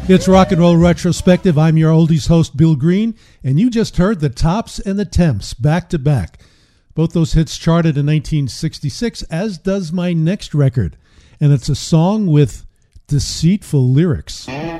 It's Rock and Roll Retrospective. I'm your oldies host, Bill Green, and you just heard the Tops and the Temps back to back. Both those hits charted in 1966, as does my next record, and it's a song with deceitful lyrics.